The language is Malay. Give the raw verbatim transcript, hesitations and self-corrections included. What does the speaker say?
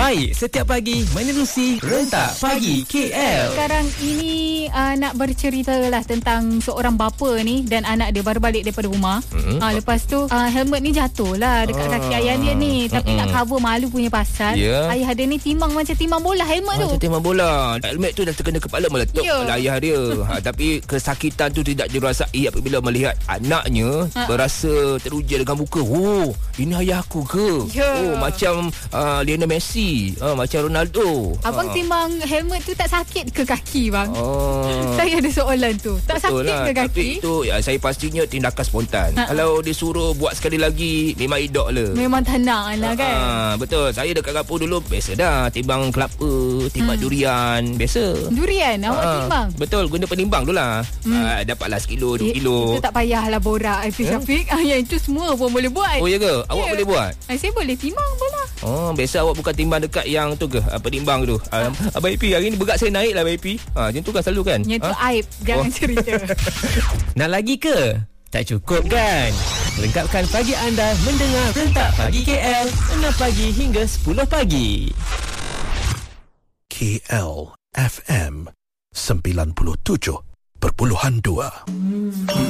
Baik, setiap pagi menerusi Rentak Pagi K L. Sekarang ini uh, nak bercerita lah tentang seorang bapa ni dan anak dia baru balik daripada rumah. Mm-hmm. Uh, lepas tu uh, helmet ni jatuh lah dekat ah. kaki ayah dia ni. Tapi mm-hmm. nak cover malu punya pasal. Yeah. Ayah dia ni timbang macam timbang bola helmet macam tu. Macam timbang bola. Helmet tu dah terkena kepala meletup yeah. oleh ayah dia. ha, tapi kesakitan tu tidak dirasai apabila melihat anaknya ha. berasa teruja dengan muka. Oh, ini ayah aku ke? Yeah. Oh, macam uh, Lionel Messi. Uh, macam Ronaldo. Abang uh. timbang helmet tu tak sakit ke kaki bang? Oh. Saya ada soalan tu. Tak Betul sakit lah. ke kaki? Tapi itu ya, saya pastinya tindakan spontan. Ha. Kalau disuruh buat sekali lagi memang idok lah. Memang tenang lah kan. Ha, betul. Saya dekat kampung dulu biasa dah timbang kelapa, timbang hmm. durian, biasa. Durian awak ha. timbang? Betul, guna penimbang tu lah. Hmm. Ha, dapatlah sekilo, dua kilo. Itu tak payahlah borak Hafiz Syafiq. Ah, yang itu semua pun boleh buat. Oh ya ke? Awak yeah. boleh buat? Ah, saya boleh timbang pun lah. Oh, biasa awak bukan timbang dekat yang tu ke? Apa timbang tu? Ha. Abang Ipi, hari ni berat saya naik lah Abang Ipi. Ha, macam tu kan selalu kan? Yang tu ha? aib. Jangan oh. cerita. Nak lagi ke? Tak cukup kan? Lengkapkan pagi anda mendengar Rentak Pagi K L enam pagi hingga sepuluh pagi. K L F M sembilan puluh tujuh perpuluhan dua.